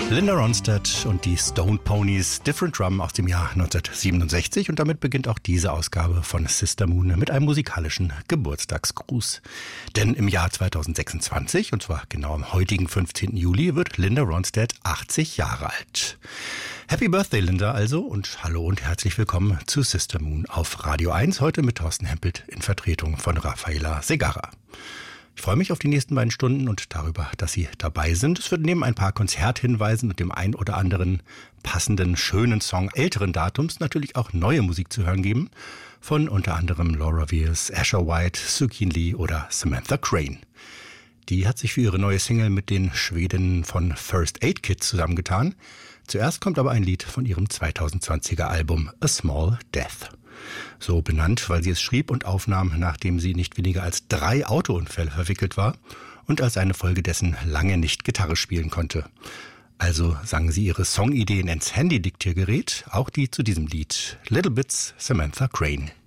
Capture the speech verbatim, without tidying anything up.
Linda Ronstadt und die Stone Ponies, Different Drum aus dem Jahr neunzehnhundertsiebenundsechzig. Und damit beginnt auch diese Ausgabe von Sister Moon mit einem musikalischen Geburtstagsgruß. Denn im Jahr zweitausendsechsundzwanzig, und zwar genau am heutigen fünfzehnten Juli, wird Linda Ronstadt achtzig Jahre alt. Happy Birthday, Linda, also, und hallo und herzlich willkommen zu Sister Moon auf Radio eins, heute mit Thorsten Hempelt in Vertretung von Rafaela Segarra. Ich freue mich auf die nächsten beiden Stunden und darüber, dass Sie dabei sind. Es wird neben ein paar Konzerthinweisen und dem ein oder anderen passenden, schönen Song älteren Datums natürlich auch neue Musik zu hören geben. Von unter anderem Laura Weirs, Asher White, Sukeen Lee oder Samantha Crane. Die hat sich für ihre neue Single mit den Schwedinnen von First Aid Kit zusammengetan. Zuerst kommt aber ein Lied von ihrem zweitausendzwanziger Album A Small Death. So benannt, weil sie es schrieb und aufnahm, nachdem sie nicht weniger als drei Autounfälle verwickelt war und als eine Folge dessen lange nicht Gitarre spielen konnte. Also sang sie ihre Songideen ins Handy-Diktiergerät, auch die zu diesem Lied. Little Bits, Samantha Crane.